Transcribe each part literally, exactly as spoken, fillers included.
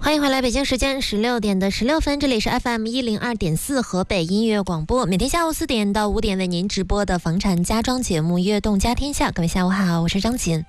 欢迎回来，北京时间十六点的十六分，这里是 F M 一零二点四河北音乐广播，每天下午四点到五点为您直播的房产家装节目《悦动家天下》。各位下午好，我是张琴。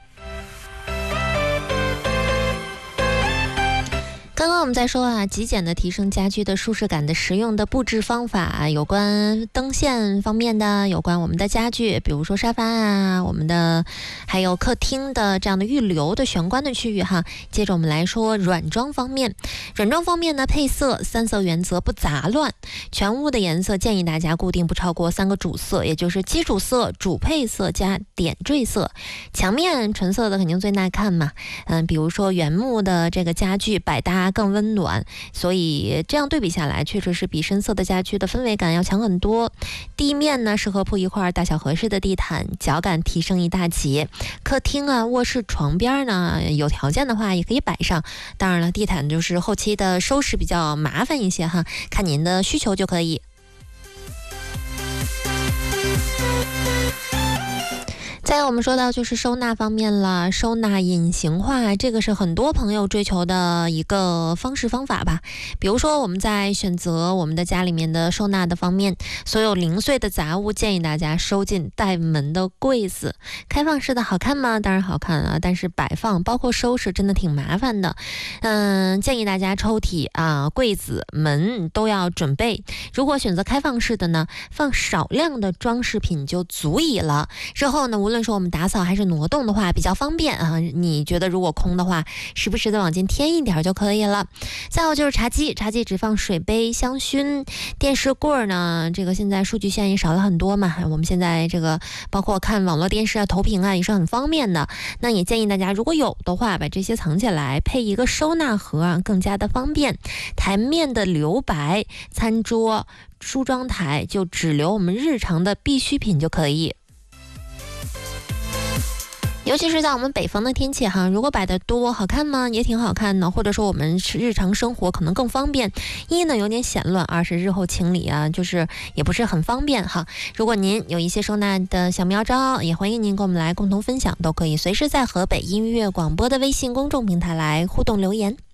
刚刚我们在说啊，极简的提升家居的舒适感的实用的布置方法，有关灯线方面的，有关我们的家具，比如说沙发啊，我们的还有客厅的这样的预留的玄关的区域哈。接着我们来说软装方面，软装方面呢，配色三色原则不杂乱，全屋的颜色建议大家固定不超过三个主色，也就是基础色、主配色加点缀色。墙面纯色的肯定最耐看嘛，嗯，比如说原木的这个家具百搭更温暖，所以这样对比下来，确实是比深色的家居的氛围感要强很多。地面呢，适合铺一块大小合适的地毯，脚感提升一大截。客厅啊、卧室、床边呢，有条件的话也可以摆上。当然了，地毯就是后期的收拾比较麻烦一些哈，看您的需求就可以。再我们说到就是收纳方面了，收纳隐形化，这个是很多朋友追求的一个方式方法吧。比如说我们在选择我们的家里面的收纳的方面，所有零碎的杂物建议大家收进带门的柜子。开放式的好看吗？当然好看啊，但是摆放包括收拾真的挺麻烦的。嗯，建议大家抽屉啊、柜子、门都要准备。如果选择开放式的呢，放少量的装饰品就足以了。之后呢，无论说我们打扫还是挪动的话比较方便啊，你觉得如果空的话，时不时的往进添一点就可以了。再有就是茶几，茶几只放水杯、香薰。电视柜呢，这个现在数据线也少了很多嘛，我们现在这个包括看网络电视啊、投屏啊也是很方便的。那也建议大家如果有的话，把这些藏起来，配一个收纳盒啊，更加的方便。台面的留白，餐桌、梳妆台就只留我们日常的必需品就可以。尤其是在我们北方的天气哈，如果摆的多好看吗？也挺好看的，或者说我们日常生活可能更方便。一呢有点显乱，二是日后清理啊，就是也不是很方便哈。如果您有一些收纳的小妙招，也欢迎您跟我们来共同分享，都可以随时在河北音乐广播的微信公众平台来互动留言。